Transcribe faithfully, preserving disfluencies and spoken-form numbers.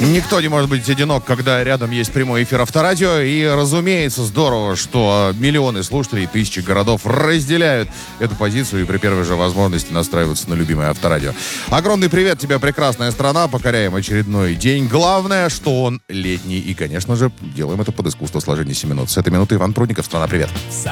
Никто не может быть одинок, когда рядом есть прямой эфир Авторадио. И, разумеется, здорово, что миллионы слушателей, тысячи городов разделяют эту позицию и при первой же возможности настраиваются на любимое Авторадио. Огромный привет тебе, прекрасная страна. Покоряем очередной день. Главное, что он летний. И, конечно же, делаем это под искусство сложения семь минут. С этой минуты Иван Прудников. Страна, привет.